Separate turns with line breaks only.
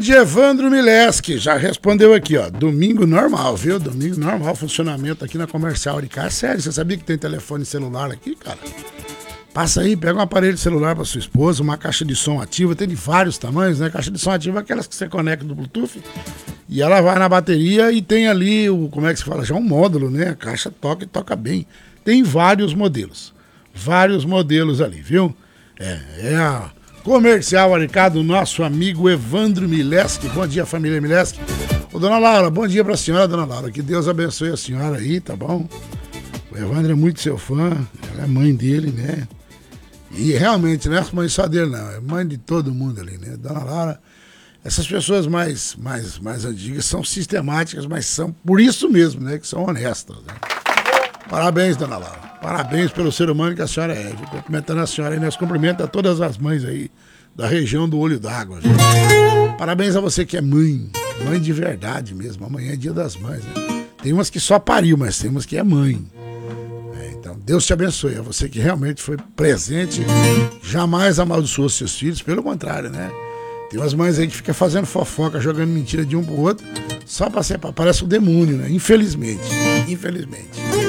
grande Evandro Mileski já respondeu aqui, ó. Domingo normal, viu? Domingo normal, funcionamento aqui na Comercial Auricá. Sério, você sabia que tem telefone celular aqui, cara? Passa aí, pega um aparelho celular pra sua esposa, uma caixa de som ativa, tem de vários tamanhos, né? Caixa de som ativa é aquelas que você conecta do Bluetooth e ela vai na bateria e tem ali o, como é que se fala? Já um módulo, né? A caixa toca e toca bem. Tem vários modelos ali, viu? É a Comercial Auricá do nosso amigo Evandro Mileski. Bom dia, família Mileski. Ô, dona Laura, bom dia pra senhora, dona Laura. Que Deus abençoe a senhora aí, tá bom? O Evandro é muito seu fã, ela é mãe dele, né? E realmente não é mãe só dele, não. É mãe de todo mundo ali, né? Dona Laura, essas pessoas mais antigas são sistemáticas, mas são por isso mesmo, né? Que são honestas, né? Parabéns, dona Laura. Parabéns pelo ser humano que a senhora é. Cumprimentando a senhora aí, nós cumprimentamos a todas as mães aí da região do Olho d'Água. Parabéns a você que é mãe de verdade mesmo. Amanhã é dia das mães, né? Tem umas que só pariu, mas tem umas que é mãe. Então, Deus te abençoe. É você que realmente foi presente, jamais amaldiçoou seus filhos, pelo contrário, né? Tem umas mães aí que ficam fazendo fofoca, jogando mentira de um pro outro, só pra ser, parece um demônio, né? Infelizmente.